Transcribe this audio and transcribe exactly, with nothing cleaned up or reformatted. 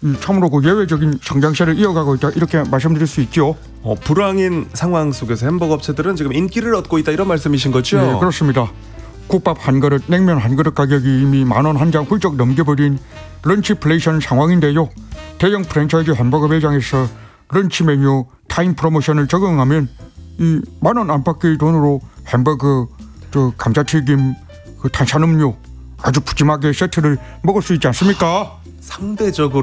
이 참으로 그 예외적인 성장세를 이어가고 있다 이렇게 말씀드릴 수 있죠. 어, 불황인 상황 속에서 햄버거 업체들은 지금 인기를 얻고 있다 이런 말씀이신 거죠? 네, 그렇습니다. 국밥 한 그릇, 냉면 한 그릇 가격이 이미 만 원 한 장 훌쩍 넘겨버린 런치플레이션 상황인데요. 대형 프랜차이즈 햄버거 매장에서 런치 메뉴 타임 프로모션을 적용하면 이 만 원 안팎의 돈으로 햄버거, 저 감자튀김, 그 탄산음료 아주 푸짐하게 세트를 먹을 수 있지 않습니까? 상대적으로